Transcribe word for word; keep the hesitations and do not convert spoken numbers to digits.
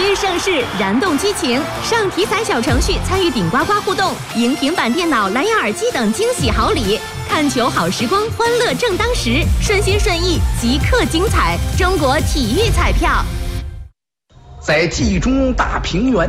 日盛世，燃动激情，上体彩小程序参与顶呱呱互动，赢平板电脑、蓝牙耳机等惊喜好礼。看球好时光，欢乐正当时，顺心顺意，即刻精彩。中国体育彩票。 在冀中大平原